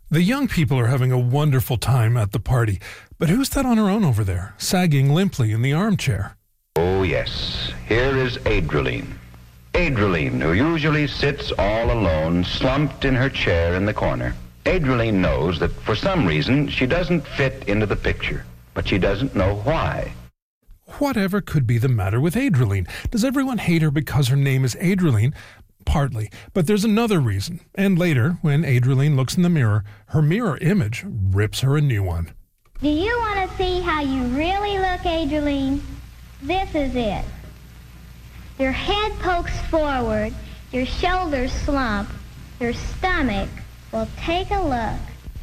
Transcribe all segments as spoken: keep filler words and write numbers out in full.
The young people are having a wonderful time at the party, but who's that on her own over there, sagging limply in the armchair? Oh, yes. Here is Adriline. Adriline, who usually sits all alone, slumped in her chair in the corner. Adriline knows that for some reason she doesn't fit into the picture, but she doesn't know why. Whatever could be the matter with Adriline? Does everyone hate her because her name is Adriline? Partly, but there's another reason. And later, when Adriline looks in the mirror, her mirror image rips her a new one. Do you want to see how you really look, Adriline? This is it. Your head pokes forward, your shoulders slump, your stomach. Well, take a look.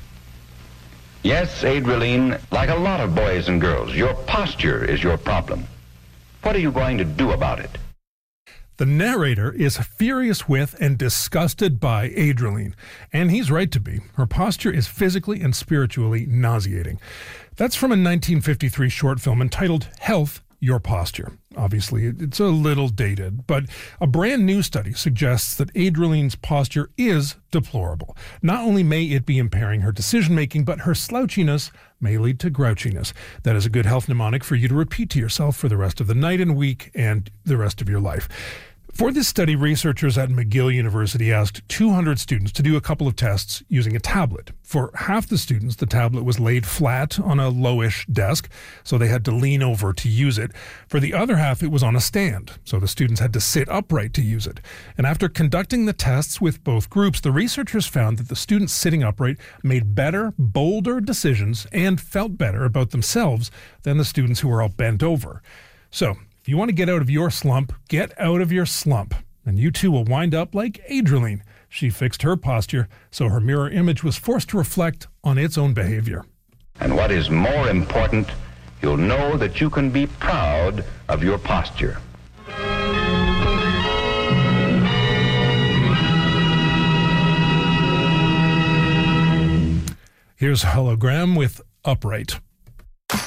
Yes, Adriline, like a lot of boys and girls, your posture is your problem. What are you going to do about it? The narrator is furious with and disgusted by Adriline, and he's right to be. Her posture is physically and spiritually nauseating. That's from a nineteen fifty-three short film entitled Health, Your Posture. Obviously, it's a little dated, but a brand new study suggests that Adriline's posture is deplorable. Not only may it be impairing her decision-making, but her slouchiness may lead to grouchiness. That is a good health mnemonic for you to repeat to yourself for the rest of the night and week and the rest of your life. For this study, researchers at McGill University asked two hundred students to do a couple of tests using a tablet. For half the students, the tablet was laid flat on a lowish desk, so they had to lean over to use it. For the other half, it was on a stand, so the students had to sit upright to use it. And after conducting the tests with both groups, the researchers found that the students sitting upright made better, bolder decisions and felt better about themselves than the students who were all bent over. So, if you want to get out of your slump, get out of your slump. And you too will wind up like Adriline. She fixed her posture, so her mirror image was forced to reflect on its own behavior. And what is more important, you'll know that you can be proud of your posture. Here's a hologram with Upright.